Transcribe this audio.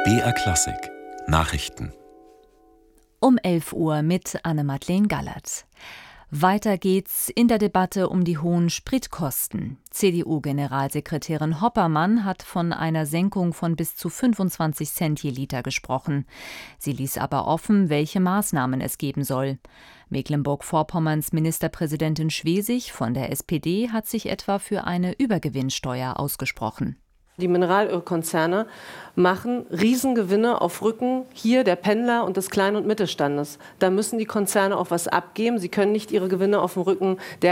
BR Klassik Nachrichten Um 11 Uhr mit Anne-Madeleine Gallert. Weiter geht's in der Debatte um die hohen Spritkosten. CDU-Generalsekretärin Hoppermann hat von einer Senkung von bis zu 25 Cent je Liter gesprochen. Sie ließ aber offen, welche Maßnahmen es geben soll. Mecklenburg-Vorpommerns Ministerpräsidentin Schwesig von der SPD hat sich etwa für eine Übergewinnsteuer ausgesprochen. Die Mineralölkonzerne machen Riesengewinne auf Rücken hier der Pendler und des Klein- und Mittelstandes. Da müssen die Konzerne auch was abgeben. Sie können nicht ihre Gewinne auf dem Rücken der